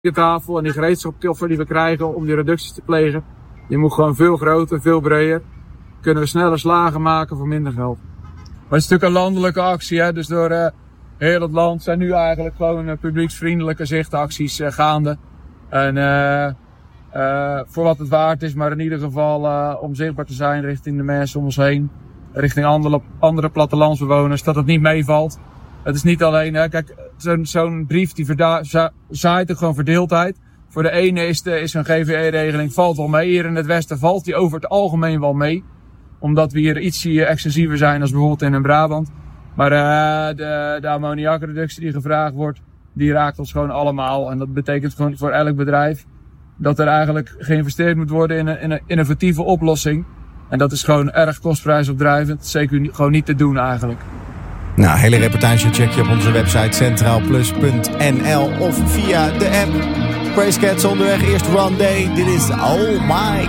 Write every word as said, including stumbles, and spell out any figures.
de tafel en die gereedschapkoffer die we krijgen om die reducties te plegen, die moet gewoon veel groter, veel breder. Kunnen we sneller slagen maken voor minder geld. Maar het is natuurlijk een landelijke actie, hè? Dus door uh, heel het land zijn nu eigenlijk gewoon uh, publieksvriendelijke zichtacties uh, gaande. En uh, uh, voor wat het waard is, maar in ieder geval uh, om zichtbaar te zijn richting de mensen om ons heen. Richting andere, andere plattelandsbewoners, dat het niet meevalt. Het is niet alleen, hè, kijk, zo'n zo'n brief die verda- za- zaait er gewoon verdeeldheid. Voor de ene is, de, is een G V E-regeling valt wel mee. Hier in het westen valt die over het algemeen wel mee. Omdat we hier ietsje extensiever zijn als bijvoorbeeld in Brabant. Maar uh, de, de ammoniakreductie die gevraagd wordt, die raakt ons gewoon allemaal. En dat betekent gewoon voor elk bedrijf dat er eigenlijk geïnvesteerd moet worden in een, in een innovatieve oplossing. En dat is gewoon erg kostprijsopdrijvend. Zeker gewoon niet te doen eigenlijk. Nou, hele reportage check je op onze website centraalplus punt n l of via de app. Praise Cats onderweg, eerst One Day. Dit is Oh My